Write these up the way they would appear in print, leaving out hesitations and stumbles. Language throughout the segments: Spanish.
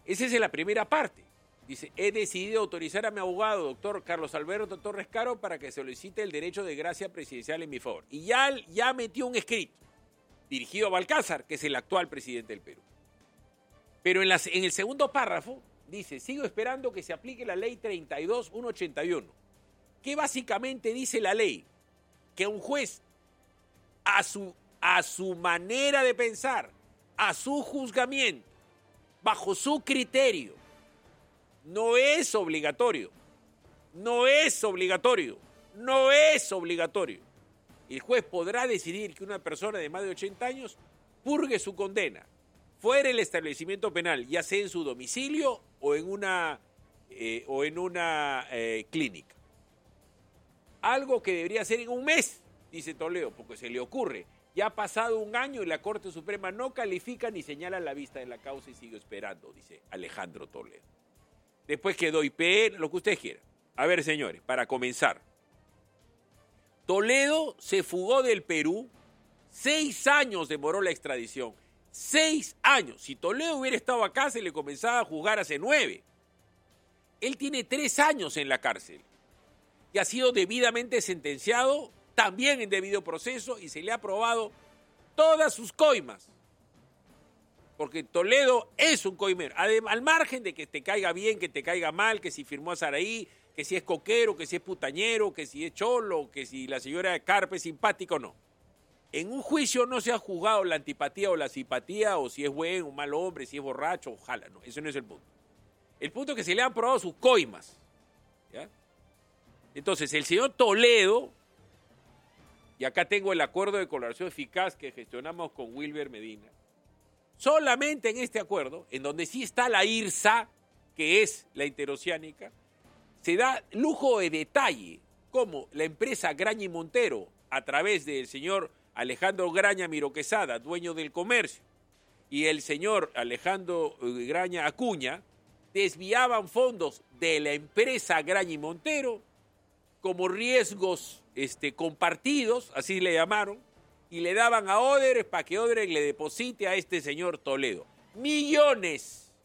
Esa es la primera parte. Dice, he decidido autorizar a mi abogado, doctor Carlos Alberto Torres Caro, para que solicite el derecho de gracia presidencial en mi favor. Y ya metió un escrito dirigido a Balcázar, que es el actual presidente del Perú. Pero en el segundo párrafo dice, sigo esperando que se aplique la ley 32.181. ¿Qué básicamente dice la ley? Que un juez, a su manera de pensar, a su juzgamiento, bajo su criterio, no es obligatorio. El juez podrá decidir que una persona de más de 80 años purgue su condena fuera del establecimiento penal, ya sea en su domicilio o en una clínica. Algo que debería ser en un mes, dice Toledo, porque se le ocurre. Ya ha pasado un año y la Corte Suprema no califica ni señala la vista de la causa y sigue esperando, dice Alejandro Toledo. Después quedó IP, lo que ustedes quieran. A ver, señores, para comenzar. Toledo se fugó del Perú, 6 años demoró la extradición. 6 años. Si Toledo hubiera estado acá, se le comenzaba a juzgar hace 9. Él tiene 3 años en la cárcel y ha sido debidamente sentenciado, también en debido proceso, y se le ha aprobado todas sus coimas. Porque Toledo es un coimero. Al margen de que te caiga bien, que te caiga mal, que si firmó a Saraí, que si es coquero, que si es putañero, que si es cholo, que si la señora Carpe es simpática o no. En un juicio no se ha juzgado la antipatía o la simpatía, o si es buen o mal hombre, si es borracho, ojalá, no. Eso no es el punto. El punto es que se le han aprobado sus coimas. ¿Ya? Entonces, el señor Toledo, y acá tengo el acuerdo de colaboración eficaz que gestionamos con Wilber Medina, solamente en este acuerdo, en donde sí está la IRSA, que es la interoceánica, se da lujo de detalle cómo la empresa Graña y Montero, a través del señor Alejandro Graña Miroquesada, dueño del comercio, y el señor Alejandro Graña Acuña, desviaban fondos de la empresa Graña y Montero como riesgos compartidos, así le llamaron, y le daban a Odebrecht para que Odebrecht le deposite a este señor Toledo. Millones.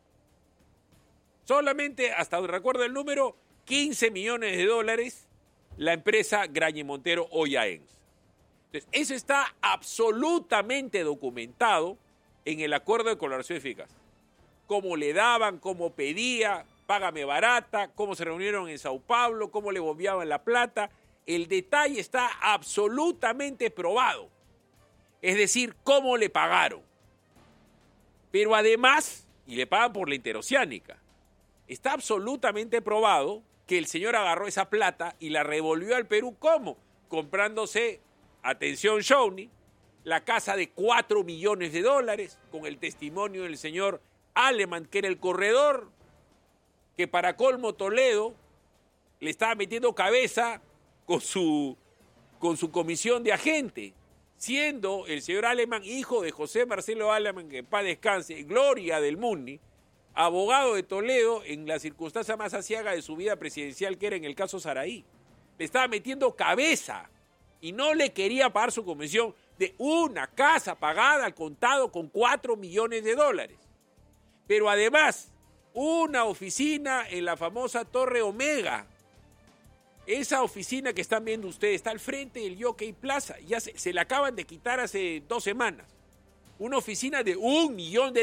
Solamente, hasta donde recuerdo el número, 15 millones de dólares la empresa Graña y Montero Oyaens. Entonces, eso está absolutamente documentado en el acuerdo de colaboración eficaz. Cómo le daban, cómo pedía, págame barata, cómo se reunieron en Sao Paulo, cómo le bombeaban la plata. El detalle está absolutamente probado. Es decir, cómo le pagaron. Pero además, y le pagan por la interoceánica, está absolutamente probado que el señor agarró esa plata y la revolvió al Perú. ¿Cómo? Comprándose, atención Shawnee, la casa de 4 millones de dólares, con el testimonio del señor Aleman, que era el corredor, que para colmo Toledo le estaba metiendo cabeza con su comisión de agente, siendo el señor Aleman hijo de José Marcelo Aleman, que en paz descanse, gloria del Muni, abogado de Toledo en la circunstancia más aciaga de su vida presidencial, que era en el caso Saraí. Le estaba metiendo cabeza y no le quería pagar su comisión de una casa pagada al contado con 4 millones de dólares. Pero además, una oficina en la famosa Torre Omega. Esa oficina que están viendo ustedes está al frente del Jockey Plaza. Ya se la acaban de quitar hace 2 semanas. Una oficina de $1 millón.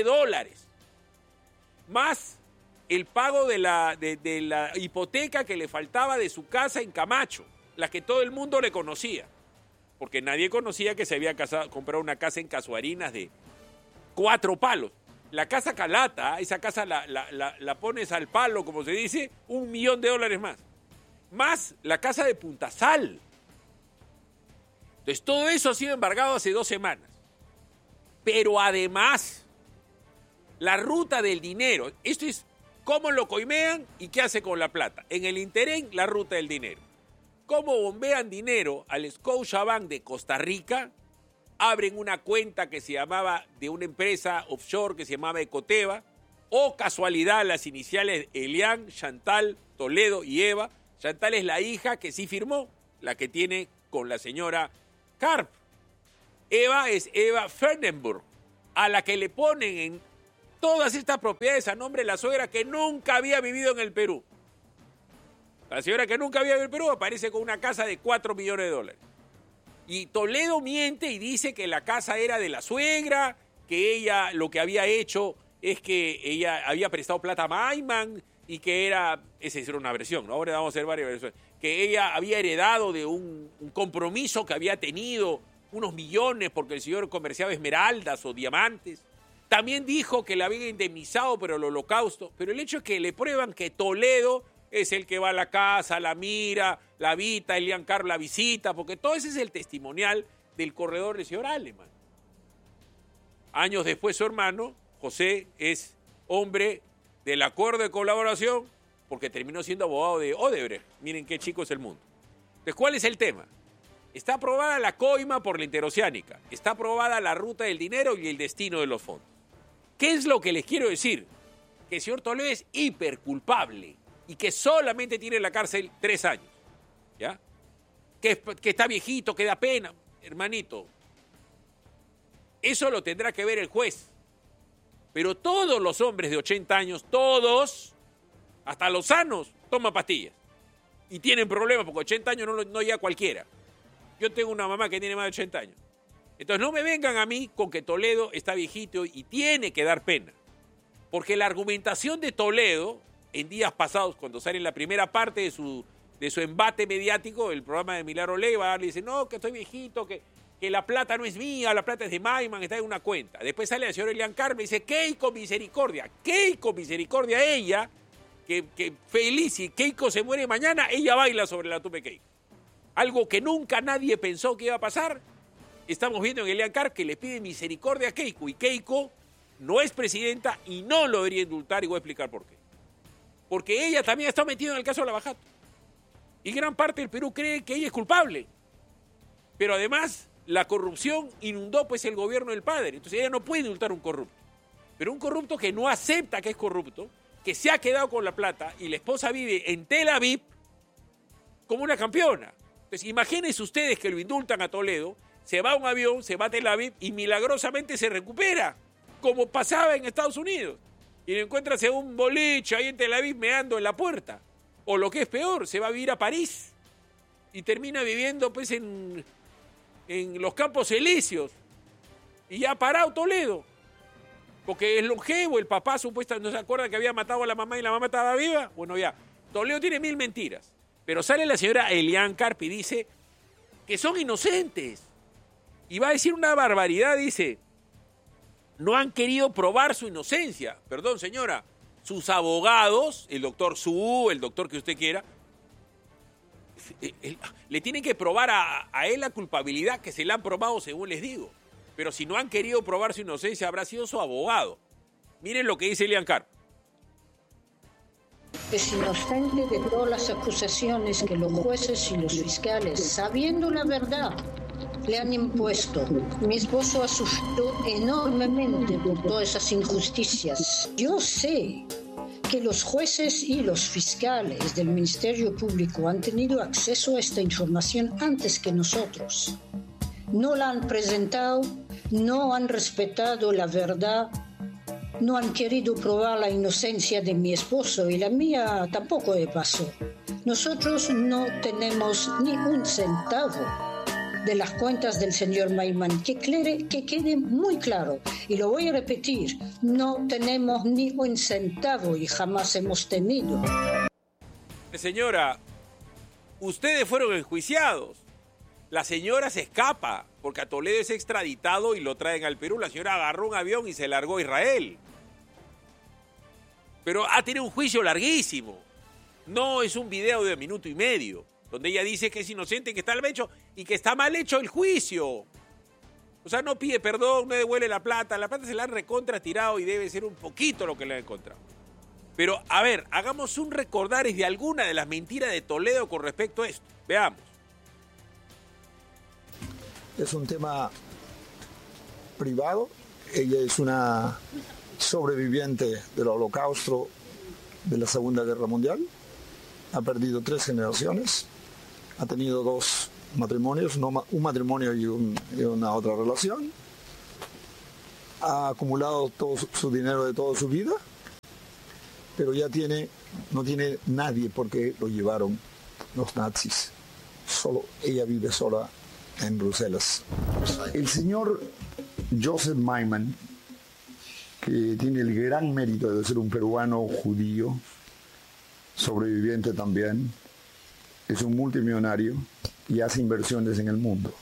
Más el pago de la hipoteca que le faltaba de su casa en Camacho, la que todo el mundo le conocía. Porque nadie conocía que se había comprado una casa en Casuarinas de 4 palos. La casa Calata, esa casa la pones al palo, como se dice, $1 millón más. Más la casa de Punta Sal. Entonces, todo eso ha sido embargado hace 2 semanas. Pero además, la ruta del dinero, esto es cómo lo coimean y qué hace con la plata. En el interín, la ruta del dinero. Cómo bombean dinero al Scotiabank de Costa Rica, abren una cuenta que se llamaba, de una empresa offshore que se llamaba Ecoteva, o casualidad las iniciales Elian, Chantal, Toledo y Eva. Chantal es la hija que sí firmó, la que tiene con la señora Karp. Eva es Eva Fernenberg, a la que le ponen todas estas propiedades a nombre de la suegra que nunca había vivido en el Perú. La señora que nunca había vivido en el Perú aparece con una casa de 4 millones de dólares. Y Toledo miente y dice que la casa era de la suegra, que ella lo que había hecho es que ella había prestado plata a Maiman y que esa era una versión, ¿no? Ahora vamos a hacer varias versiones, que ella había heredado de un compromiso que había tenido unos millones porque el señor comerciaba esmeraldas o diamantes. También dijo que la habían indemnizado por el holocausto, pero el hecho es que le prueban que Toledo es el que va a la casa, la mira, la habita, Elian Carp la visita, porque todo ese es el testimonial del corredor del señor Aleman. Años después su hermano, José, es hombre del acuerdo de colaboración porque terminó siendo abogado de Odebrecht. Miren qué chico es el mundo. Entonces, ¿cuál es el tema? Está aprobada la coima por la interoceánica, está aprobada la ruta del dinero y el destino de los fondos. ¿Qué es lo que les quiero decir? Que el señor Toledo es hiperculpable y que solamente tiene en la cárcel 3 años, ¿ya? Que está viejito, que da pena. Hermanito, eso lo tendrá que ver el juez. Pero todos los hombres de 80 años, todos, hasta los sanos, toman pastillas. Y tienen problemas, porque 80 años no llega cualquiera. Yo tengo una mamá que tiene más de 80 años. Entonces no me vengan a mí con que Toledo está viejito y tiene que dar pena. Porque la argumentación de Toledo, en días pasados, cuando sale en la primera parte de su embate mediático, el programa de Milagro Leiva, le dice, no, que estoy viejito, que la plata no es mía, la plata es de Maiman, está en una cuenta. Después sale el señor Elian Carp y dice, Keiko misericordia, ella, que feliz, si Keiko se muere mañana, ella baila sobre la tumba de Keiko. Algo que nunca nadie pensó que iba a pasar. Estamos viendo en Elian Carp que le pide misericordia a Keiko, y Keiko no es presidenta y no lo debería indultar, y voy a explicar por qué. Porque ella también está metida en el caso de Lava Jato. Y gran parte del Perú cree que ella es culpable. Pero además, la corrupción inundó pues el gobierno del padre. Entonces ella no puede indultar a un corrupto. Pero un corrupto que no acepta que es corrupto, que se ha quedado con la plata y la esposa vive en Tel Aviv como una campeona. Entonces imagínense ustedes que lo indultan a Toledo, se va a un avión, se va a Tel Aviv y milagrosamente se recupera, como pasaba en Estados Unidos. Y lo encuentras en un boliche ahí en Tel Aviv meando en la puerta. O lo que es peor, se va a vivir a París y termina viviendo pues en los Campos Elíseos. Y ya ha parado Toledo. Porque es longevo, el papá supuestamente no se acuerda que había matado a la mamá y la mamá estaba viva. Bueno, ya, Toledo tiene 1000 mentiras. Pero sale la señora Elian Carp y dice que son inocentes. Y va a decir una barbaridad, dice, no han querido probar su inocencia. Perdón, señora, sus abogados, el doctor Su, el doctor que usted quiera, le tienen que probar a él la culpabilidad que se le han probado, según les digo. Pero si no han querido probar su inocencia, habrá sido su abogado. Miren lo que dice Elian Carp. Es inocente de todas las acusaciones que los jueces y los fiscales, sabiendo la verdad, le han impuesto. Mi esposo ha sufrido enormemente por todas esas injusticias. Yo sé que los jueces y los fiscales del Ministerio Público han tenido acceso a esta información antes que nosotros. No la han presentado, no han respetado la verdad, no han querido probar la inocencia de mi esposo y la mía tampoco de paso. Nosotros no tenemos ni un centavo de las cuentas del señor Maiman, que quede muy claro, y lo voy a repetir, no tenemos ni un centavo y jamás hemos tenido. Señora, ustedes fueron enjuiciados. La señora se escapa porque a Toledo es extraditado y lo traen al Perú. La señora agarró un avión y se largó a Israel. Pero ha tenido un juicio larguísimo. No es un video de 1 minuto y medio, donde ella dice que es inocente, que está mal hecho y que está mal hecho el juicio. O sea, no pide perdón, no devuelve la plata se la han recontra tirado y debe ser un poquito lo que le han encontrado. Pero, a ver, hagamos un recordaris de alguna de las mentiras de Toledo con respecto a esto. Veamos. Es un tema privado. Ella es una sobreviviente del Holocausto, de la Segunda Guerra Mundial. Ha perdido 3 generaciones. Ha tenido 2 matrimonios, un matrimonio y una otra relación. ha acumulado todo su dinero de toda su vida, pero ya no tiene nadie porque lo llevaron los nazis. Ella vive sola en Bruselas. El señor Joseph Maiman, que tiene el gran mérito de ser un peruano judío, sobreviviente también, es un multimillonario y hace inversiones en el mundo.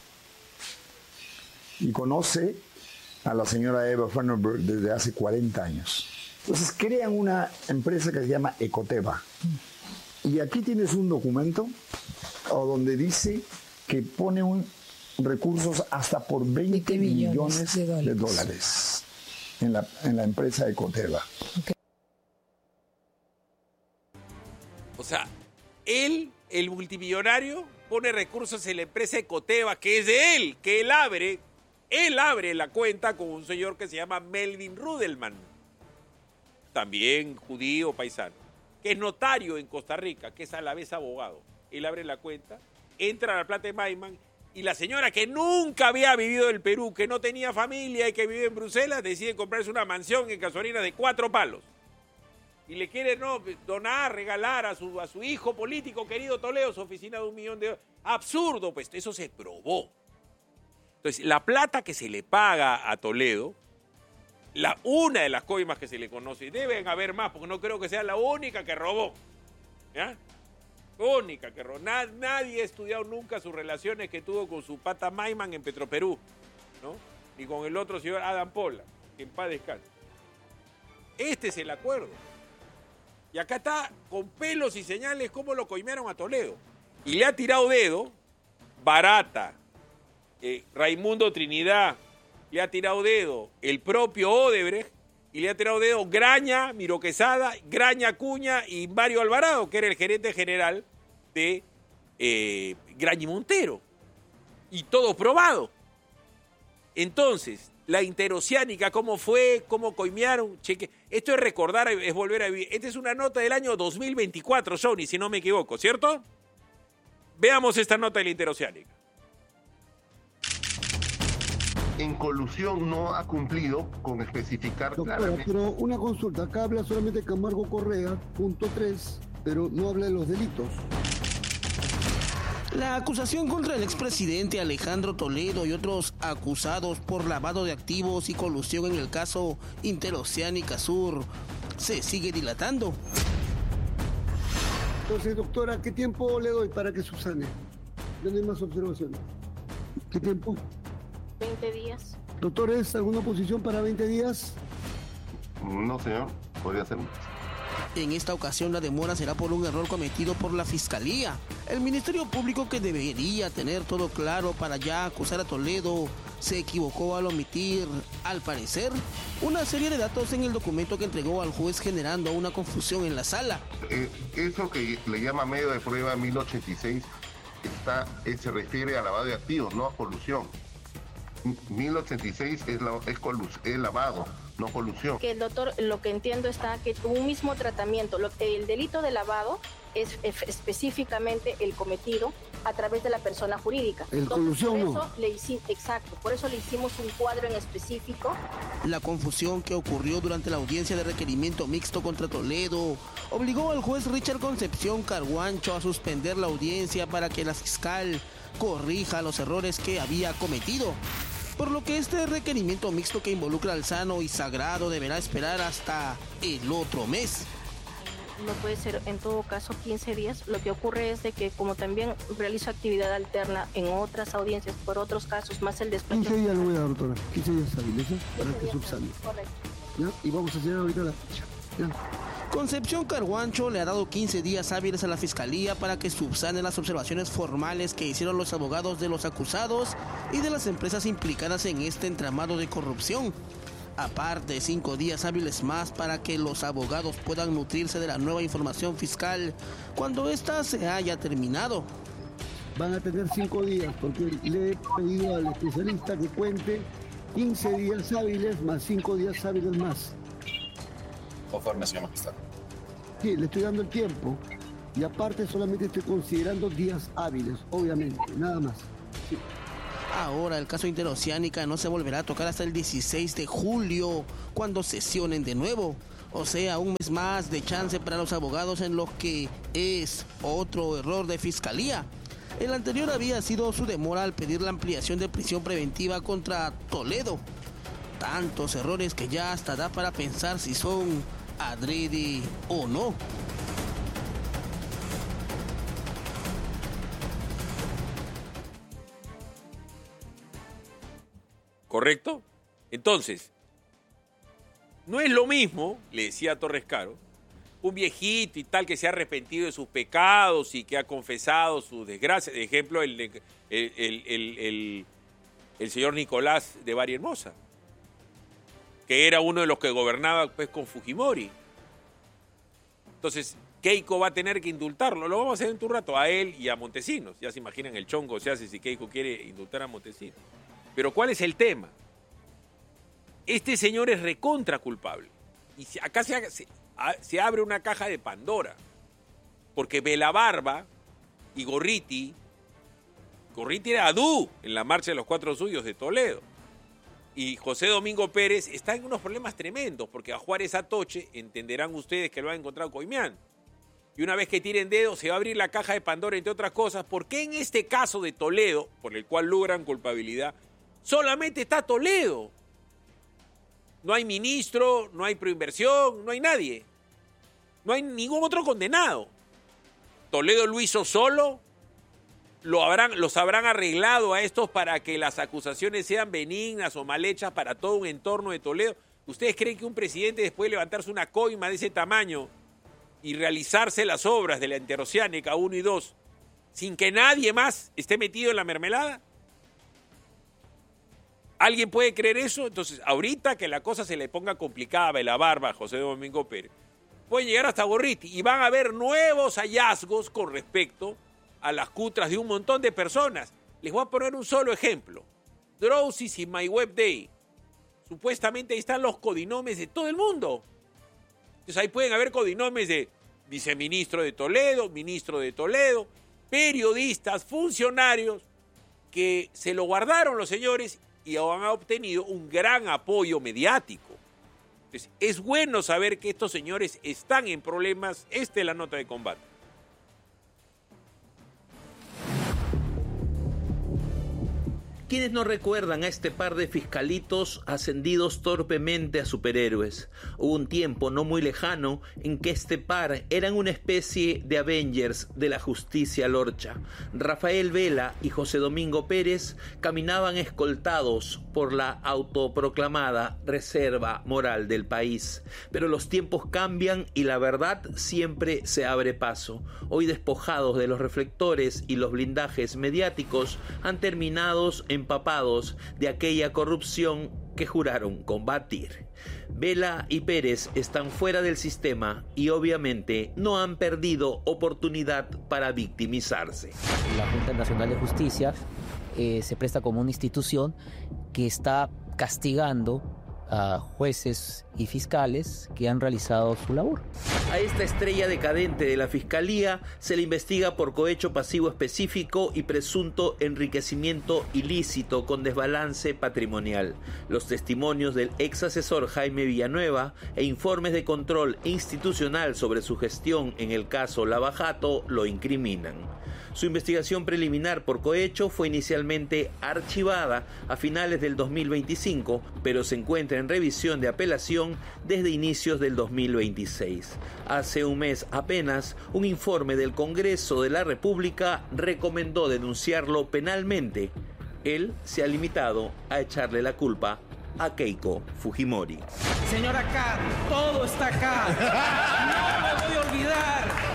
Y conoce a la señora Eva Fernberg desde hace 40 años. Entonces crean una empresa que se llama Ecoteva. Y aquí tienes un documento donde dice que pone recursos hasta por 20 millones de dólares en la empresa Ecoteva. Okay. O sea, él, el multimillonario, pone recursos en la empresa Ecoteva, que es de él, que él abre la cuenta con un señor que se llama Melvin Rudelman, también judío paisano, que es notario en Costa Rica, que es a la vez abogado. Él abre la cuenta, entra a la plata de Maiman, y la señora que nunca había vivido en el Perú, que no tenía familia y que vive en Bruselas, decide comprarse una mansión en Casuarina de 4 palos. Y le quiere donar, regalar a su hijo político querido Toledo su oficina de $1 millón. Absurdo, pues eso se probó. Entonces, la plata que se le paga a Toledo, una de las coimas que se le conoce, deben haber más, porque no creo que sea la única que robó. ¿Ya? Única que robó. Nadie ha estudiado nunca sus relaciones que tuvo con su pata Maiman en Petroperú, ¿no? Ni con el otro señor Adam Pola, que en paz descanse. Este es el acuerdo. Y acá está con pelos y señales cómo lo coimearon a Toledo. Y le ha tirado dedo Barata, Raimundo Trinidad, le ha tirado dedo el propio Odebrecht, y le ha tirado dedo Graña, Miro Quesada, Graña Acuña y Mario Alvarado, que era el gerente general de Graña y Montero. Y todo probado. Entonces, la interoceánica, ¿cómo fue? ¿Cómo coimearon? Cheque. Esto es recordar, es volver a vivir. Esta es una nota del año 2024, Sony, si no me equivoco, ¿cierto? Veamos esta nota de la interoceánica. En colusión no ha cumplido con especificar claramente. Pero una consulta, acá habla solamente Camargo Correa, punto 3, pero no habla de los delitos. La acusación contra el expresidente Alejandro Toledo y otros acusados por lavado de activos y colusión en el caso Interoceánica Sur se sigue dilatando. Entonces, doctora, ¿qué tiempo le doy para que subsane? Ya no hay más observaciones. ¿Qué tiempo? 20 días. Doctores, ¿alguna posición para 20 días? No, señor, podría ser. En esta ocasión la demora será por un error cometido por la Fiscalía. El Ministerio Público, que debería tener todo claro para ya acusar a Toledo, se equivocó al omitir, al parecer, una serie de datos en el documento que entregó al juez, generando una confusión en la sala. Eso que le llama medio de prueba 1086 se refiere a lavado de activos, no a colusión. 1086 es lavado, no colusión. Que el doctor, lo que entiendo está que un mismo tratamiento, el delito de lavado es específicamente el cometido a través de la persona jurídica. El colusión no. Exacto, por eso le hicimos un cuadro en específico. La confusión que ocurrió durante la audiencia de requerimiento mixto contra Toledo obligó al juez Richard Concepción Carguancho a suspender la audiencia para que la fiscal corrija los errores que había cometido, por lo que este requerimiento mixto que involucra al Sano y Sagrado deberá esperar hasta el otro mes. No puede ser, en todo caso, 15 días. Lo que ocurre es de que como también realizo actividad alterna en otras audiencias por otros casos, más el despacho. 15 días lo voy a dar, doctora. 15 días hábiles, ¿eh? Para que subsane. Correcto. ¿Ya? Y vamos a hacer ahorita la fecha. ¿Ya? Concepción Carguancho le ha dado 15 días hábiles a la Fiscalía para que subsane las observaciones formales que hicieron los abogados de los acusados y de las empresas implicadas en este entramado de corrupción. Aparte, 5 días hábiles más para que los abogados puedan nutrirse de la nueva información fiscal cuando ésta se haya terminado. Van a tener 5 días porque le he pedido al especialista que cuente 15 días hábiles más 5 días hábiles más. Conforme, señor magistrado. Sí, le estoy dando el tiempo y aparte solamente estoy considerando días hábiles, obviamente, nada más. Sí. Ahora el caso Interoceánica no se volverá a tocar hasta el 16 de julio, cuando sesionen de nuevo. O sea, un mes más de chance para los abogados, en lo que es otro error de fiscalía. El anterior había sido su demora al pedir la ampliación de prisión preventiva contra Toledo. Tantos errores que ya hasta da para pensar si son adrede o no. ¿Correcto? Entonces, no es lo mismo, le decía a Torres Caro, un viejito y tal que se ha arrepentido de sus pecados y que ha confesado sus desgracias. De ejemplo, el señor Nicolás de Bari Hermosa, que era uno de los que gobernaba pues, con Fujimori. Entonces, Keiko va a tener que indultarlo. Lo vamos a hacer en un rato, a él y a Montesinos. Ya se imaginan el chongo se hace si Keiko quiere indultar a Montesinos. Pero ¿cuál es el tema? Este señor es recontra culpable. Y acá se abre una caja de Pandora. Porque Belabarba y Gorriti era Adú en la marcha de los 4 suyos de Toledo. Y José Domingo Pérez está en unos problemas tremendos, porque a Juárez Atoche, entenderán ustedes que lo han encontrado coimeando. Y una vez que tiren dedo, se va a abrir la caja de Pandora, entre otras cosas, porque en este caso de Toledo, por el cual logran culpabilidad, solamente está Toledo. No hay ministro, no hay proinversión, no hay nadie. No hay ningún otro condenado. Toledo lo hizo solo. Los habrán arreglado a estos para que las acusaciones sean benignas o mal hechas para todo un entorno de Toledo. ¿Ustedes creen que un presidente, después de levantarse una coima de ese tamaño y realizarse las obras de la Interoceánica 1 y 2, sin que nadie más esté metido en la mermelada? ¿Alguien puede creer eso? Entonces, ahorita que la cosa se le ponga complicada a Belabarba, a José Domingo Pérez, pueden llegar hasta Gorriti y van a haber nuevos hallazgos con respecto a las cutras de un montón de personas. Les voy a poner un solo ejemplo. Drowsys y My Web Day. Supuestamente ahí están los codinomes de todo el mundo. Entonces ahí pueden haber codinomes de viceministro de Toledo, ministro de Toledo, periodistas, funcionarios, que se lo guardaron los señores y han obtenido un gran apoyo mediático. Entonces, es bueno saber que estos señores están en problemas. Esta es la nota de combate. ¿Quiénes no recuerdan a este par de fiscalitos ascendidos torpemente a superhéroes? Hubo un tiempo no muy lejano en que este par eran una especie de Avengers de la justicia lorcha. Rafael Vela y José Domingo Pérez caminaban escoltados por la autoproclamada reserva moral del país. Pero los tiempos cambian y la verdad siempre se abre paso. Hoy, despojados de los reflectores y los blindajes mediáticos, han terminado empapados de aquella corrupción que juraron combatir. Vela y Pérez están fuera del sistema y obviamente no han perdido oportunidad para victimizarse. La Junta Nacional de Justicia se presta como una institución que está castigando a jueces y fiscales que han realizado su labor. A esta estrella decadente de la Fiscalía se le investiga por cohecho pasivo específico y presunto enriquecimiento ilícito con desbalance patrimonial. Los testimonios del ex asesor Jaime Villanueva e informes de control institucional sobre su gestión en el caso Lava Jato lo incriminan. Su investigación preliminar por cohecho fue inicialmente archivada a finales del 2025, pero se encuentra en revisión de apelación desde inicios del 2026. Hace un mes apenas, un informe del Congreso de la República recomendó denunciarlo penalmente. Él se ha limitado a echarle la culpa a Keiko Fujimori. Señora K, todo está acá. No me voy a olvidar.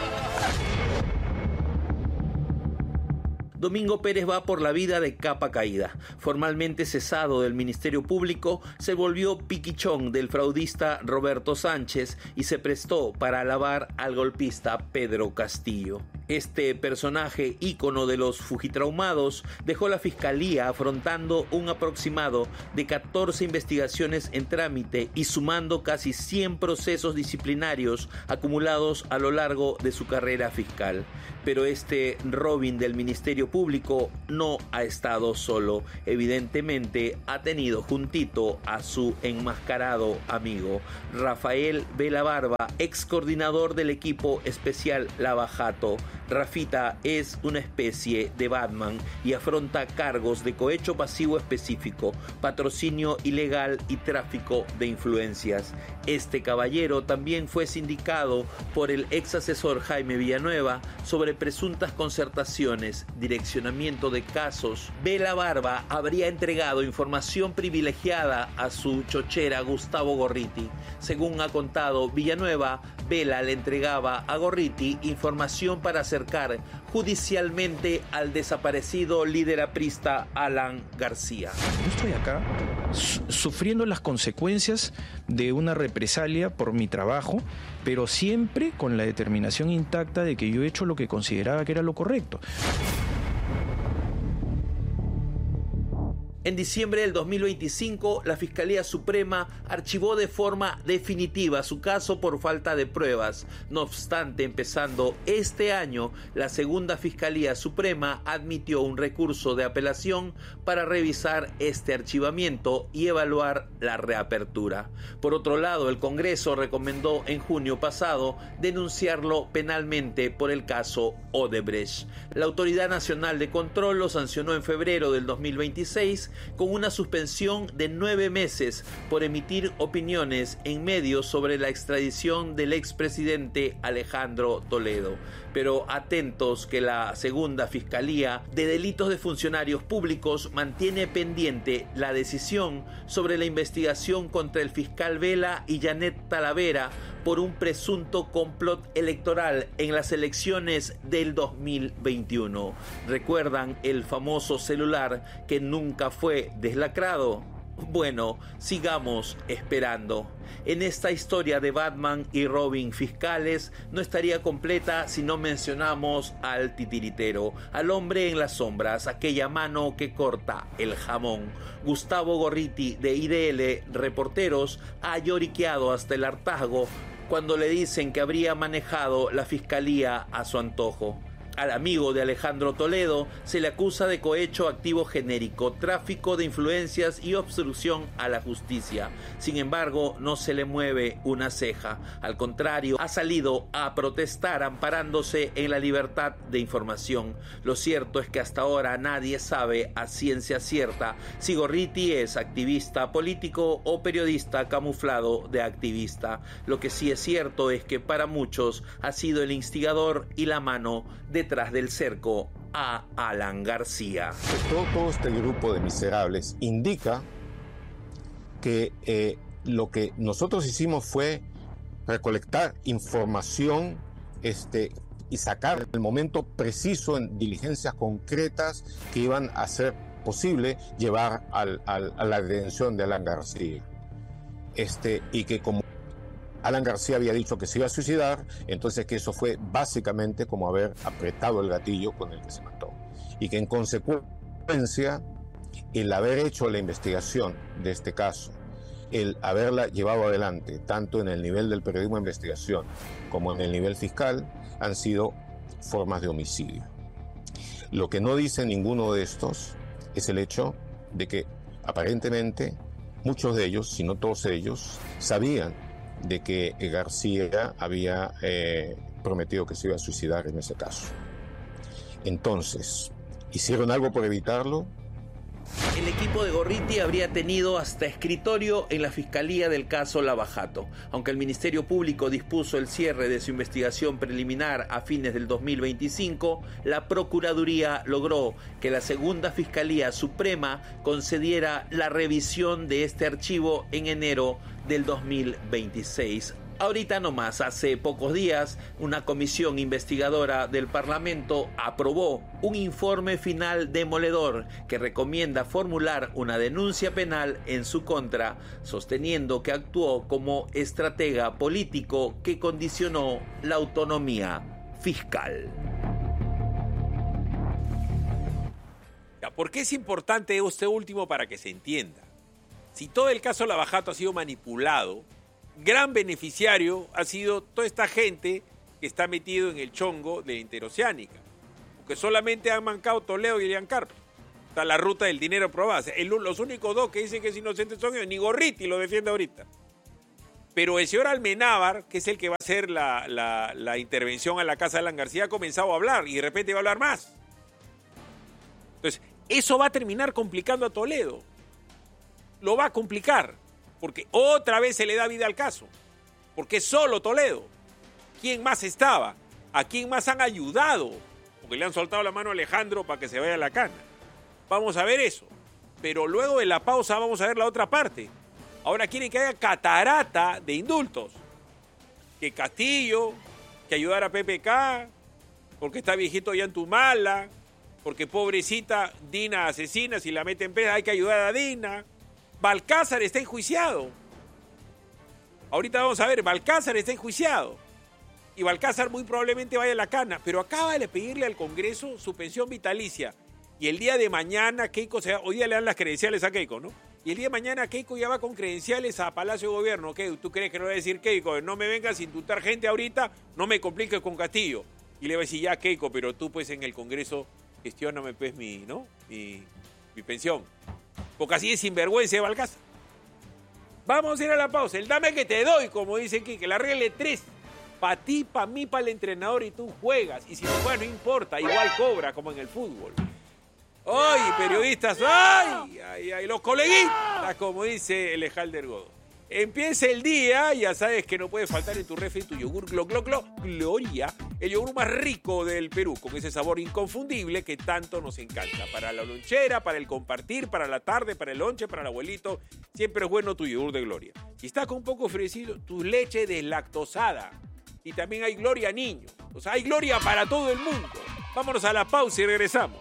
Domingo Pérez va por la vida de capa caída. Formalmente cesado del Ministerio Público, se volvió piquichón del fraudista Roberto Sánchez y se prestó para alabar al golpista Pedro Castillo. Este personaje ícono de los fujitraumados dejó la fiscalía afrontando un aproximado de 14 investigaciones en trámite y sumando casi 100 procesos disciplinarios acumulados a lo largo de su carrera fiscal. Pero este Robin del Ministerio Público no ha estado solo. Evidentemente ha tenido juntito a su enmascarado amigo, Rafael Vela Barba, ex coordinador del equipo especial Lava Jato. Rafita es una especie de Batman y afronta cargos de cohecho pasivo específico, patrocinio ilegal y tráfico de influencias. Este caballero también fue sindicado por el ex asesor Jaime Villanueva sobre presuntas concertaciones, direccionamiento de casos. Vela Barba habría entregado información privilegiada a su chochera Gustavo Gorriti. Según ha contado Villanueva, Vela le entregaba a Gorriti información para acercar judicialmente al desaparecido líder aprista Alan García. Yo estoy acá sufriendo las consecuencias de una represalia por mi trabajo, pero siempre con la determinación intacta de que yo he hecho lo que consideraba que era lo correcto. En diciembre del 2025, la Fiscalía Suprema archivó de forma definitiva su caso por falta de pruebas. No obstante, empezando este año, la segunda Fiscalía Suprema admitió un recurso de apelación para revisar este archivamiento y evaluar la reapertura. Por otro lado, el Congreso recomendó en junio pasado denunciarlo penalmente por el caso Odebrecht. La Autoridad Nacional de Control lo sancionó en febrero del 2026 con una suspensión de 9 meses por emitir opiniones en medios sobre la extradición del expresidente Alejandro Toledo. Pero atentos que la segunda Fiscalía de Delitos de Funcionarios Públicos mantiene pendiente la decisión sobre la investigación contra el fiscal Vela y Janet Talavera por un presunto complot electoral en las elecciones del 2021. ¿Recuerdan el famoso celular que nunca fue deslacrado? Bueno, sigamos esperando. En esta historia de Batman y Robin fiscales no estaría completa si no mencionamos al titiritero, al hombre en las sombras, aquella mano que corta el jamón. Gustavo Gorriti de IDL Reporteros ha lloriqueado hasta el hartazgo cuando le dicen que habría manejado la fiscalía a su antojo. Al amigo de Alejandro Toledo se le acusa de cohecho activo genérico, tráfico de influencias y obstrucción a la justicia. Sin embargo, no se le mueve una ceja. Al contrario, ha salido a protestar amparándose en la libertad de información. Lo cierto es que hasta ahora nadie sabe a ciencia cierta si Gorriti es activista político o periodista camuflado de activista. Lo que sí es cierto es que para muchos ha sido el instigador y la mano detrás del cerco a Alan García. Todo este grupo de miserables indica que lo que nosotros hicimos fue recolectar información y sacar el momento preciso en diligencias concretas que iban a hacer posible llevar a la detención de Alan García. Y que como Alan García había dicho que se iba a suicidar, entonces que eso fue básicamente como haber apretado el gatillo con el que se mató. Y que en consecuencia, el haber hecho la investigación de este caso, el haberla llevado adelante, tanto en el nivel del periodismo de investigación como en el nivel fiscal, han sido formas de homicidio. Lo que no dice ninguno de estos es el hecho de que aparentemente muchos de ellos, si no todos ellos, sabían de que García había prometido que se iba a suicidar en ese caso. Entonces, ¿hicieron algo por evitarlo? El equipo de Gorriti habría tenido hasta escritorio en la Fiscalía del caso Lava Jato. Aunque el Ministerio Público dispuso el cierre de su investigación preliminar a fines del 2025, la Procuraduría logró que la segunda Fiscalía Suprema concediera la revisión de este archivo en enero del 2026. Ahorita nomás, hace pocos días, una comisión investigadora del Parlamento aprobó un informe final demoledor que recomienda formular una denuncia penal en su contra, sosteniendo que actuó como estratega político que condicionó la autonomía fiscal. ¿Por qué es importante este último para que se entienda? Si todo el caso Lavajato ha sido manipulado, gran beneficiario ha sido toda esta gente que está metido en el chongo de Interoceánica. Porque solamente han mancado Toledo y Irian Carpi. Está la ruta del dinero probada. Los únicos dos que dicen que es inocente son ellos. Ni Gorriti lo defiende ahorita. Pero el señor Almenábar, que es el que va a hacer la intervención a la casa de Alan García, ha comenzado a hablar y de repente va a hablar más. Entonces, eso va a terminar complicando a Toledo. Lo va a complicar, porque otra vez se le da vida al caso. Porque es solo Toledo. ¿Quién más estaba? ¿A quién más han ayudado? Porque le han soltado la mano a Alejandro para que se vaya a la cana. Vamos a ver eso. Pero luego de la pausa vamos a ver la otra parte. Ahora quieren que haya catarata de indultos. Que Castillo, que ayudar a PPK, porque está viejito ya en Tumala, porque pobrecita Dina asesina, si la meten presa hay que ayudar a Dina. Balcázar está enjuiciado. Ahorita vamos a ver, Balcázar está enjuiciado. Y Balcázar muy probablemente vaya a la cana, pero acaba de pedirle al Congreso su pensión vitalicia. Y el día de mañana Keiko, hoy día le dan las credenciales a Keiko, ¿no? Y el día de mañana Keiko ya va con credenciales a Palacio de Gobierno. ¿Qué? ¿Tú crees que no va a decir Keiko? No me vengas a indultar gente ahorita, no me compliques con Castillo. Y le va a decir, ya Keiko, pero tú pues en el Congreso gestióname pues mi pensión. Porque así es sinvergüenza de Balcázar. Vamos a ir a la pausa. El dame que te doy, como dice Kike, la regla 3. Para ti, para mí, para el entrenador y tú juegas. Y si no juegas, no importa, igual cobra como en el fútbol. ¡Ay, periodistas! ¡Ay, ay, ay! Los coleguitas, como dice el Ejalder Godo. Empieza el día, ya sabes que no puede faltar en tu refri tu yogur Gloria, el yogur más rico del Perú, con ese sabor inconfundible que tanto nos encanta. Para la lonchera, para el compartir, para la tarde, para el lonche, para el abuelito, siempre es bueno tu yogur de Gloria. Y está con un poco ofrecido tu leche deslactosada. Y también hay Gloria Niño. O sea, hay Gloria para todo el mundo. Vámonos a la pausa y regresamos.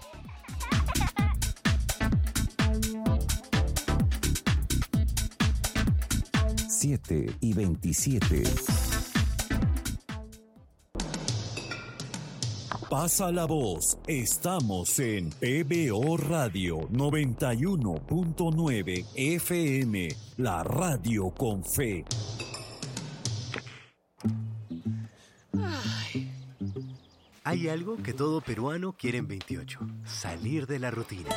y 27. Pasa la voz. Estamos en PBO Radio 91.9 FM, la radio con fe. Hay algo que todo peruano quiere en 28, salir de la rutina.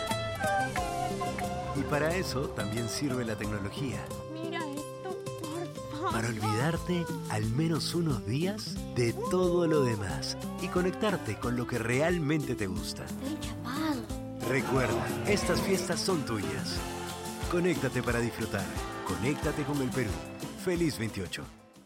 Y para eso también sirve la tecnología. Mira esto, por favor. Para olvidarte al menos unos días de todo lo demás y conectarte con lo que realmente te gusta. Estoy chapado. Recuerda, estas fiestas son tuyas. Conéctate para disfrutar. Conéctate con el Perú. Feliz 28.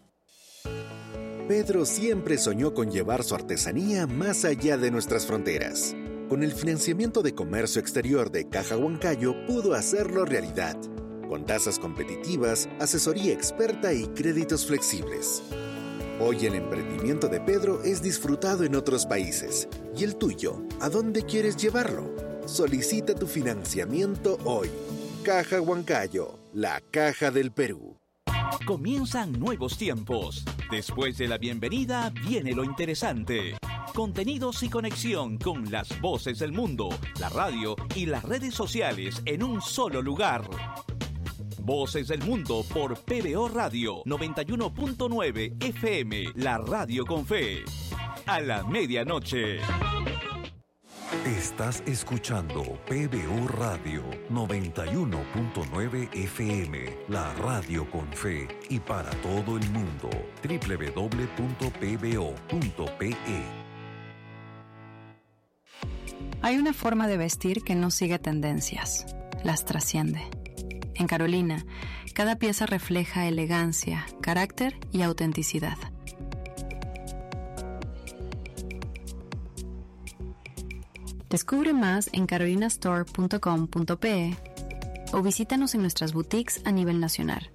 Pedro siempre soñó con llevar su artesanía más allá de nuestras fronteras. Con el financiamiento de comercio exterior de Caja Huancayo pudo hacerlo realidad, con tasas competitivas, asesoría experta y créditos flexibles. Hoy el emprendimiento de Pedro es disfrutado en otros países. ¿Y el tuyo? ¿A dónde quieres llevarlo? Solicita tu financiamiento hoy. Caja Huancayo, la caja del Perú. Comienzan nuevos tiempos. Después de la bienvenida viene lo interesante. Contenidos y conexión con las voces del mundo, la radio y las redes sociales en un solo lugar. Voces del Mundo por PBO Radio 91.9 FM, la radio con fe. A la medianoche. Estás escuchando PBO Radio 91.9 FM, la radio con fe y para todo el mundo. www.pbo.pe. Hay una forma de vestir que no sigue tendencias, las trasciende. En Carolina, cada pieza refleja elegancia, carácter y autenticidad. Descubre más en carolinastore.com.pe o visítanos en nuestras boutiques a nivel nacional.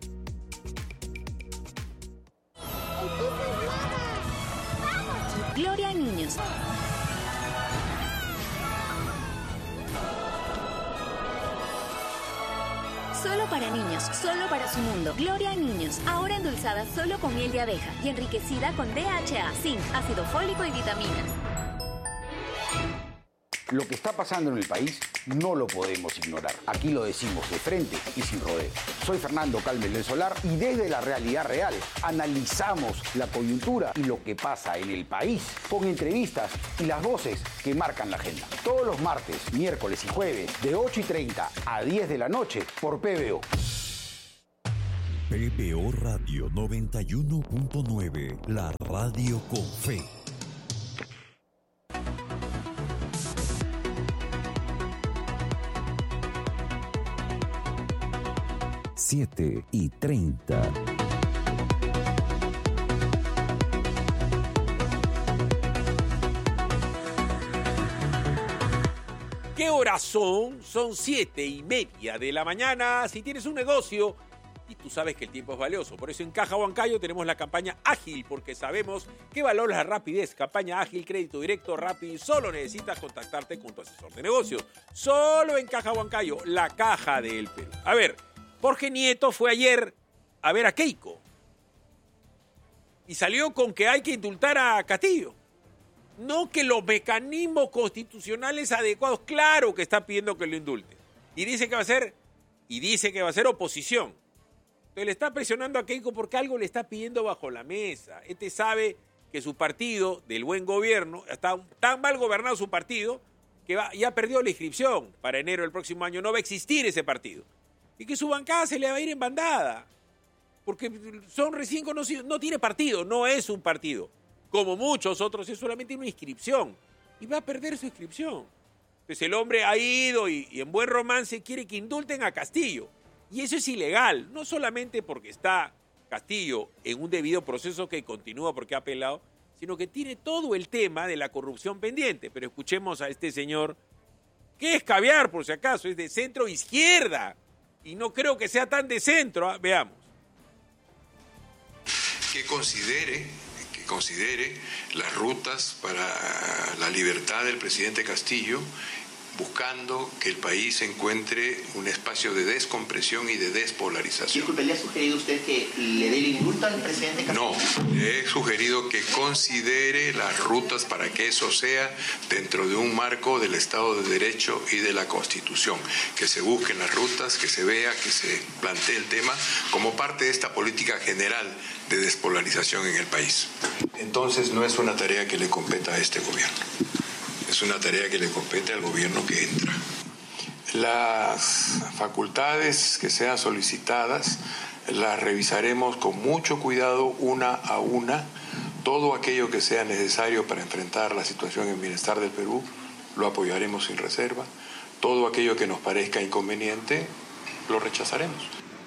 Gloria a niños. Solo para niños, solo para su mundo. Gloria a niños, ahora endulzada solo con miel de abeja y enriquecida con DHA, zinc, ácido fólico y vitaminas. Lo que está pasando en el país no lo podemos ignorar. Aquí lo decimos de frente y sin rodeo. Soy Fernando Calmes del Solar y desde la realidad real analizamos la coyuntura y lo que pasa en el país con entrevistas y las voces que marcan la agenda. Todos los martes, miércoles y jueves de 8:30 a 10 de la noche por PBO. PBO Radio 91.9, la radio con fe. Siete y 30. ¿Qué horas son? Son 7:30 de la mañana. Si tienes un negocio y tú sabes que el tiempo es valioso, por eso en Caja Huancayo tenemos la campaña Ágil, porque sabemos que valoras la rapidez. Campaña Ágil, crédito directo, rápido y solo necesitas contactarte con tu asesor de negocios. Solo en Caja Huancayo, la caja del Perú. A ver, Jorge Nieto fue ayer a ver a Keiko y salió con que hay que indultar a Castillo. No que los mecanismos constitucionales adecuados, claro que está pidiendo que lo indulte. Y dice que va a ser oposición. Entonces le está presionando a Keiko porque algo le está pidiendo bajo la mesa. Este sabe que su partido, del buen gobierno, está tan mal gobernado su partido, que ya perdió la inscripción para enero del próximo año. No va a existir ese partido. Y que su bancada se le va a ir en bandada. Porque son recién conocidos. No tiene partido, no es un partido. Como muchos otros, es solamente una inscripción. Y va a perder su inscripción. Entonces el hombre ha ido y en buen romance quiere que indulten a Castillo. Y eso es ilegal. No solamente porque está Castillo en un debido proceso que continúa porque ha apelado, sino que tiene todo el tema de la corrupción pendiente. Pero escuchemos a este señor, que es caviar por si acaso, es de centro izquierda. Y no creo que sea tan de centro. Veamos. Que considere las rutas para la libertad del presidente Castillo, buscando que el país encuentre un espacio de descompresión y de despolarización. Disculpe, ¿le ha sugerido usted que le dé el indulto al presidente Castillo? No, le he sugerido que considere las rutas para que eso sea dentro de un marco del Estado de Derecho y de la Constitución. Que se busquen las rutas, que se vea, que se plantee el tema como parte de esta política general de despolarización en el país. Entonces no es una tarea que le competa a este gobierno. Es una tarea que le compete al gobierno que entra. Las facultades que sean solicitadas las revisaremos con mucho cuidado una a una. Todo aquello que sea necesario para enfrentar la situación en bienestar del Perú lo apoyaremos sin reserva. Todo aquello que nos parezca inconveniente lo rechazaremos.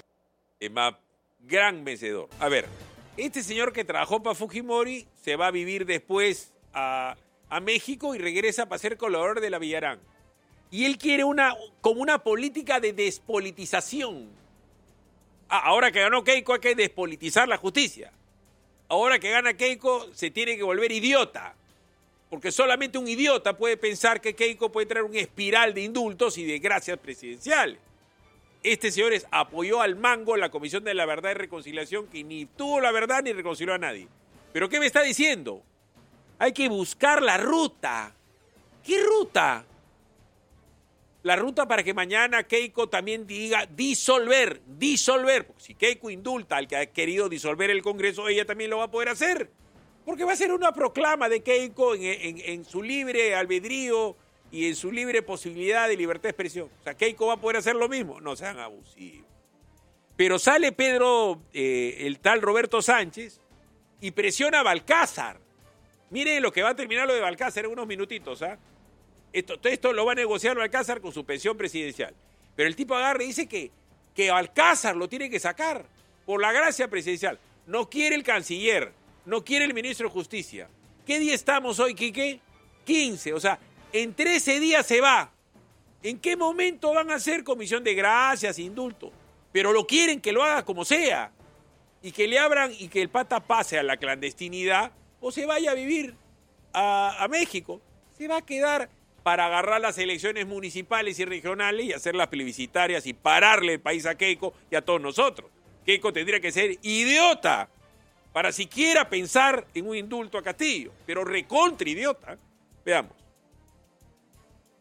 Gran vencedor. A ver, este señor que trabajó para Fujimori se va a vivir después a México y regresa para ser colaborador de la Villarán. Y él quiere como una política de despolitización. Ahora que ganó Keiko hay que despolitizar la justicia. Ahora que gana Keiko se tiene que volver idiota. Porque solamente un idiota puede pensar que Keiko puede traer una espiral de indultos y de gracias presidenciales. Este señor apoyó al mango la Comisión de la Verdad y Reconciliación, que ni tuvo la verdad ni reconcilió a nadie. ¿Pero qué me está diciendo? Hay que buscar la ruta. ¿Qué ruta? La ruta para que mañana Keiko también diga disolver. Porque si Keiko indulta al que ha querido disolver el Congreso, ella también lo va a poder hacer. Porque va a ser una proclama de Keiko en su libre albedrío y en su libre posibilidad de libertad de expresión. O sea, Keiko va a poder hacer lo mismo. No sean abusivos. Pero sale el tal Roberto Sánchez y presiona a Balcázar. Miren lo que va a terminar lo de Balcázar en unos minutitos. Esto lo va a negociar Balcázar con su pensión presidencial. Pero el tipo agarra y dice que Balcázar lo tiene que sacar por la gracia presidencial. No quiere el canciller, no quiere el ministro de Justicia. ¿Qué día estamos hoy, Quique? 15. O sea, en 13 días se va. ¿En qué momento van a hacer comisión de gracias, indulto? Pero lo quieren que lo haga como sea. Y que le abran y que el pata pase a la clandestinidad o se vaya a vivir a México. Se va a quedar para agarrar las elecciones municipales y regionales y hacerlas plebiscitarias y pararle el país a Keiko y a todos nosotros. Keiko tendría que ser idiota para siquiera pensar en un indulto a Castillo, pero recontra idiota. Veamos.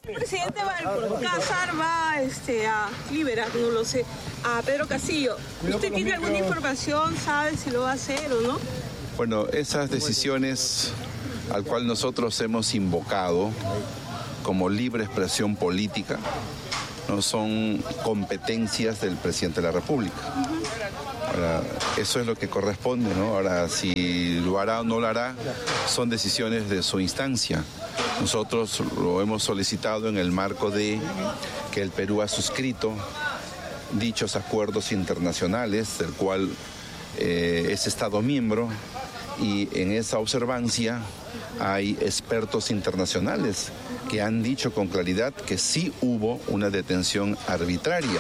El presidente Balcázar va a liberar, no lo sé, a Pedro Castillo. ¿Usted tiene alguna información, sabe si lo va a hacer o no? Bueno, esas decisiones al cual nosotros hemos invocado como libre expresión política no son competencias del presidente de la República. Ahora, eso es lo que corresponde, ¿no? Ahora, si lo hará o no lo hará, son decisiones de su instancia. Nosotros lo hemos solicitado en el marco de que el Perú ha suscrito dichos acuerdos internacionales, del cual es Estado miembro, y en esa observancia hay expertos internacionales que han dicho con claridad que sí hubo una detención arbitraria.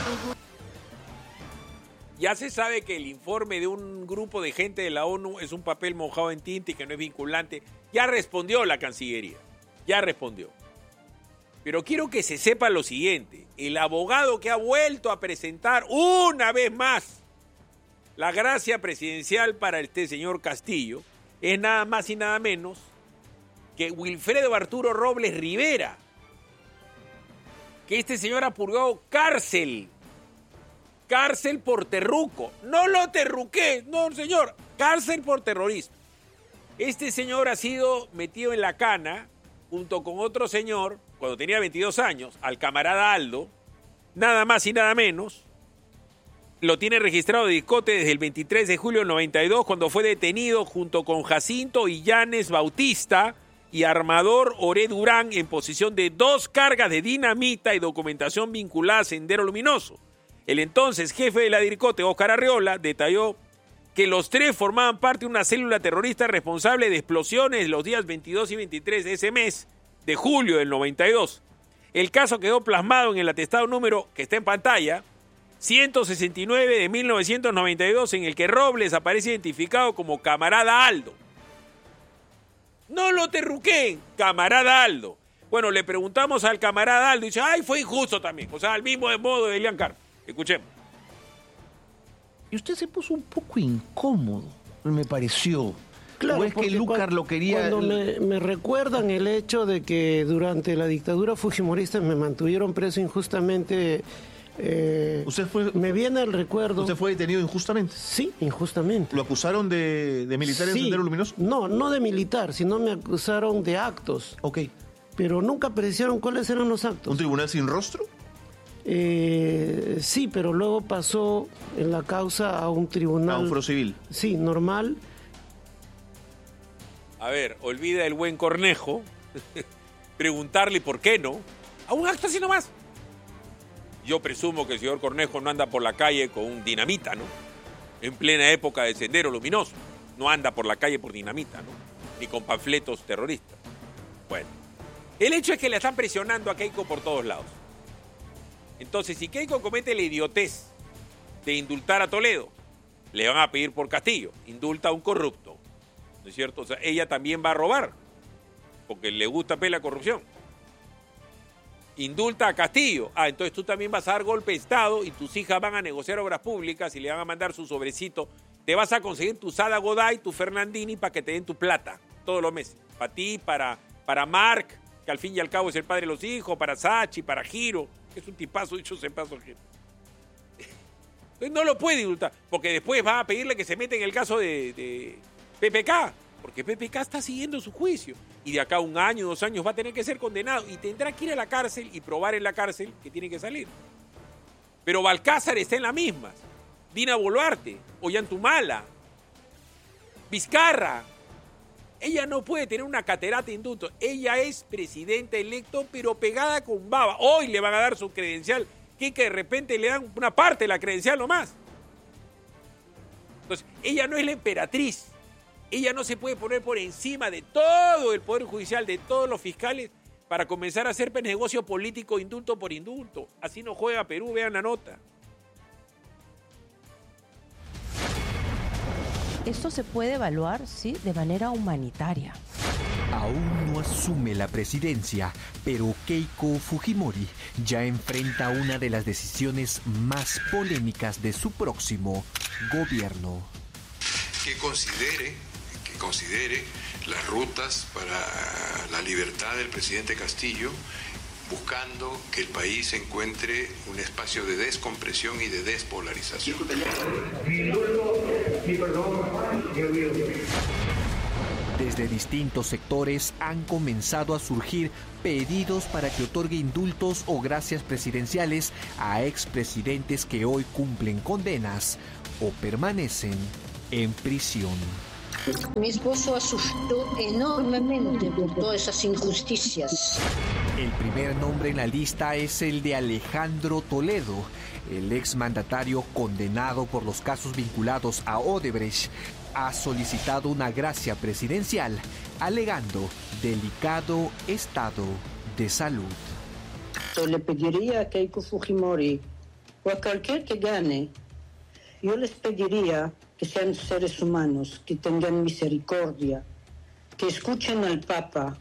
Ya se sabe que el informe de un grupo de gente de la ONU es un papel mojado en tinta y que no es vinculante. Ya respondió la Cancillería, ya respondió. Pero quiero que se sepa lo siguiente, el abogado que ha vuelto a presentar una vez más la gracia presidencial para este señor Castillo es nada más y nada menos que Wilfredo Arturo Robles Rivera, que este señor ha purgado cárcel por terruco. No lo terruqué, no señor, cárcel por terrorismo. Este señor ha sido metido en la cana junto con otro señor, cuando tenía 22 años, al camarada Aldo, nada más y nada menos. Lo tiene registrado de Discote desde el 23 de julio del 92, cuando fue detenido junto con Jacinto Illanes Bautista y Armador Oré Durán en posesión de 2 cargas de dinamita y documentación vinculada a Sendero Luminoso. El entonces jefe de la DIRCOTE, Óscar Arreola, detalló que los 3 formaban parte de una célula terrorista responsable de explosiones los días 22 y 23 de ese mes de julio del 92. El caso quedó plasmado en el atestado número que está en pantalla, 169 de 1992, en el que Robles aparece identificado como camarada Aldo. No lo terruqué, camarada Aldo. Bueno, le preguntamos al camarada Aldo y dice, ay, fue injusto también. O sea, al mismo modo de Elian Carr. Escuchemos. Y usted se puso un poco incómodo, me pareció. Claro, ¿O es que Lucar lo quería? Cuando me recuerdan el hecho de que durante la dictadura fujimorista me mantuvieron preso injustamente, me viene el recuerdo. ¿Usted fue detenido injustamente? Sí, injustamente. ¿Lo acusaron de militar en Sendero Luminoso? No de militar, sino me acusaron de actos. Ok. Pero nunca precisaron cuáles eran los actos. ¿Un tribunal sin rostro? Sí, pero luego pasó en la causa a un tribunal... A un foro civil. Sí, normal. A ver, olvida el buen Cornejo, preguntarle por qué no, a un acto así nomás. Yo presumo que el señor Cornejo no anda por la calle con un dinamita, ¿no? En plena época de Sendero Luminoso. No anda por la calle por dinamita, ¿no? Ni con panfletos terroristas. Bueno, el hecho es que le están presionando a Keiko por todos lados. Entonces, si Keiko comete la idiotez de indultar a Toledo, le van a pedir por Castillo, indulta a un corrupto, ¿no es cierto? O sea, ella también va a robar, porque le gusta la corrupción. Indulta a Castillo, entonces tú también vas a dar golpe de Estado y tus hijas van a negociar obras públicas y le van a mandar su sobrecito. Te vas a conseguir tu Sada Goday, tu Fernandini, para que te den tu plata todos los meses. Para ti, para Mark, que al fin y al cabo es el padre de los hijos, para Sachi, para Giro, que es un tipazo, dicho se paso. Entonces no lo puede indultar, porque después va a pedirle que se meta en el caso de PPK, porque PPK está siguiendo su juicio. Y de acá 1 año, 2 años va a tener que ser condenado y tendrá que ir a la cárcel y probar en la cárcel que tiene que salir. Pero Balcázar está en las mismas. Dina Boluarte, Ollantumala, Vizcarra. Ella no puede tener una caterata de indulto. Ella es presidenta electo, pero pegada con baba. Hoy le van a dar su credencial, que de repente le dan una parte de la credencial nomás. Entonces, ella no es la emperatriz. Ella no se puede poner por encima de todo el Poder Judicial, de todos los fiscales, para comenzar a hacer negocio político indulto por indulto. Así no juega Perú, vean la nota. Esto se puede evaluar, sí, de manera humanitaria. Aún no asume la presidencia, pero Keiko Fujimori ya enfrenta una de las decisiones más polémicas de su próximo gobierno. Que considere las rutas para la libertad del presidente Castillo buscando que el país encuentre un espacio de descompresión y de despolarización. Desde distintos sectores han comenzado a surgir pedidos para que otorgue indultos o gracias presidenciales a expresidentes que hoy cumplen condenas o permanecen en prisión. Mi esposo asustó enormemente por todas esas injusticias. El primer nombre en la lista es el de Alejandro Toledo, el exmandatario condenado por los casos vinculados a Odebrecht. Ha solicitado una gracia presidencial, alegando delicado estado de salud. Yo le pediría a Keiko Fujimori o a cualquier que gane, yo les pediría que sean seres humanos, que tengan misericordia, que escuchen al Papa.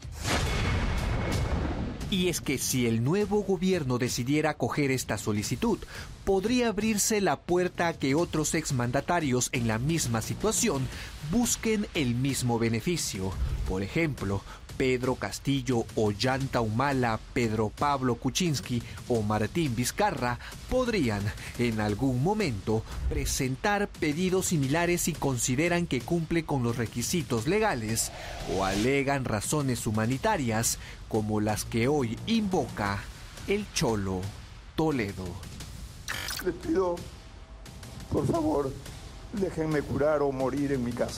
Y es que si el nuevo gobierno decidiera acoger esta solicitud, podría abrirse la puerta a que otros exmandatarios en la misma situación busquen el mismo beneficio. Por ejemplo, Pedro Castillo, Ollanta Humala, Pedro Pablo Kuczynski o Martín Vizcarra podrían en algún momento presentar pedidos similares si consideran que cumple con los requisitos legales o alegan razones humanitarias como las que hoy invoca el Cholo Toledo. Les pido, por favor, déjenme curar o morir en mi casa.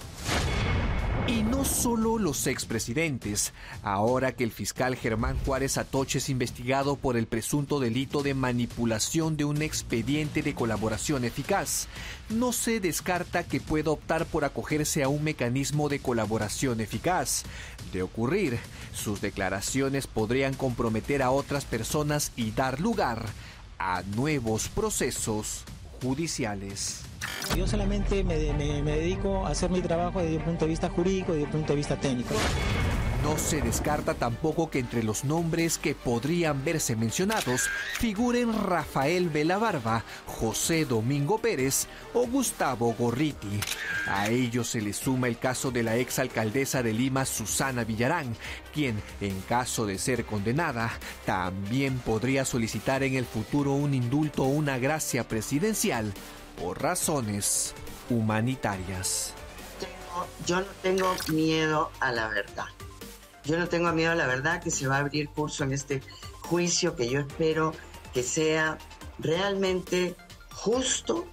Y no solo los expresidentes. Ahora que el fiscal Germán Juárez Atoche es investigado por el presunto delito de manipulación de un expediente de colaboración eficaz, no se descarta que pueda optar por acogerse a un mecanismo de colaboración eficaz. De ocurrir, sus declaraciones podrían comprometer a otras personas y dar lugar a nuevos procesos judiciales. Yo solamente me dedico a hacer mi trabajo desde un punto de vista jurídico y desde un punto de vista técnico. No se descarta tampoco que entre los nombres que podrían verse mencionados figuren Rafael Velabarba, José Domingo Pérez o Gustavo Gorriti. A ellos se le suma el caso de la exalcaldesa de Lima, Susana Villarán, quien, en caso de ser condenada, también podría solicitar en el futuro un indulto o una gracia presidencial por razones humanitarias. Yo no tengo miedo a la verdad. Yo no tengo miedo a la verdad que se va a abrir curso en este juicio que yo espero que sea realmente justo.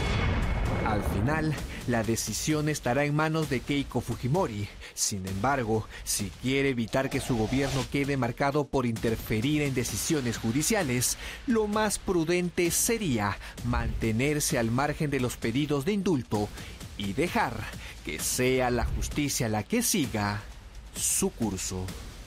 Al final, la decisión estará en manos de Keiko Fujimori. Sin embargo, si quiere evitar que su gobierno quede marcado por interferir en decisiones judiciales, lo más prudente sería mantenerse al margen de los pedidos de indulto y dejar que sea la justicia la que siga su curso.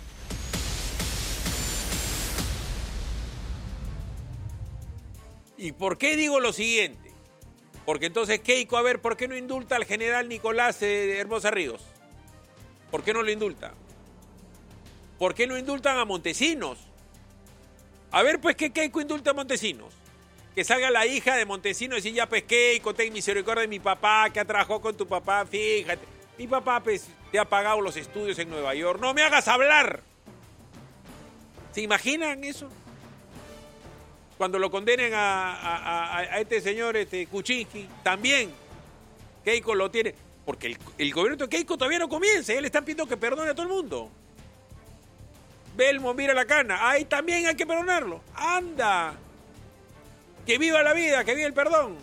¿Y por qué digo lo siguiente? Porque entonces Keiko, a ver, ¿por qué no indulta al general Nicolás Hermosa Ríos? ¿Por qué no lo indulta? ¿Por qué no indultan a Montesinos? A ver, pues, que Keiko indulta a Montesinos. Que salga la hija de Montesinos y decir, ya, pues, Keiko, ten misericordia de mi papá, que ha trabajado con tu papá, fíjate. Mi papá, pues, te ha pagado los estudios en Nueva York. ¡No me hagas hablar! ¿Se imaginan eso? Cuando lo condenen a este señor Kuczynski, también Keiko lo tiene. Porque el gobierno de Keiko todavía no comienza. Ya le están pidiendo que perdone a todo el mundo. Belmo, mira la cana. Ahí también hay que perdonarlo. ¡Anda! ¡Que viva la vida! ¡Que viva el perdón!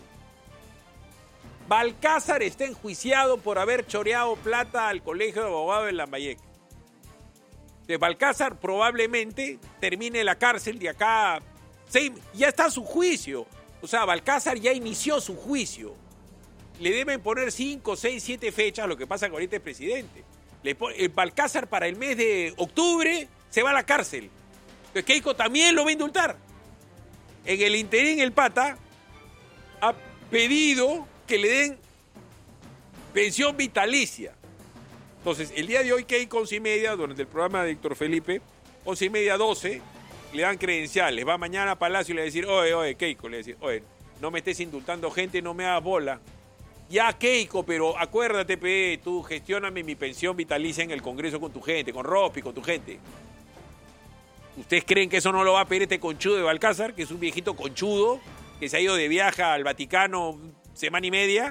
Balcázar está enjuiciado por haber choreado plata al colegio de abogados de Lambayeque. De Balcázar probablemente termine la cárcel de acá. Ya está su juicio. O sea, Balcázar ya inició su juicio. Le deben poner 5, 6, 7 fechas, lo que pasa que ahorita es presidente. El Balcázar para el mes de octubre se va a la cárcel. Entonces Keiko también lo va a indultar. En el interín el pata ha pedido que le den pensión vitalicia. Entonces, el día de hoy Keiko 11:30, durante el programa de Héctor Felipe, 11:30, 12, le dan credenciales. Va mañana a Palacio y le va a decir, oye, Keiko, le va a decir, oye, no me estés indultando gente, no me hagas bola. Ya, Keiko, pero acuérdate, tú gestióname mi pensión vitalicia en el Congreso con tu gente, con Ropi, con tu gente. ¿Ustedes creen que eso no lo va a pedir este conchudo de Balcázar, que es un viejito conchudo, que se ha ido de viaje al Vaticano semana y media?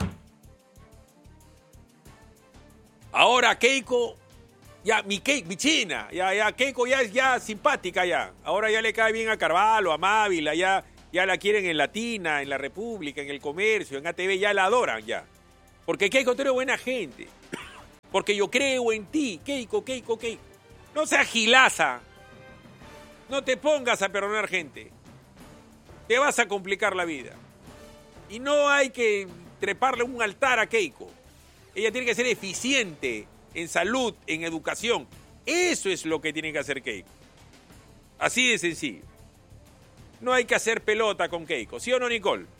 Ahora Keiko, ya mi China, ya Keiko ya es ya simpática ya. Ahora ya le cae bien a Carvalho, a Mávila, ya la quieren en Latina, en La República, en El Comercio, en ATV, ya la adoran ya. Porque Keiko, tú eres buena gente. Porque yo creo en ti, Keiko. No seas gilaza. No te pongas a perdonar gente. Te vas a complicar la vida. Y no hay que treparle un altar a Keiko. Ella tiene que ser eficiente en salud, en educación. Eso es lo que tiene que hacer Keiko. Así de sencillo. No hay que hacer pelota con Keiko. ¿Sí o no, Nicole?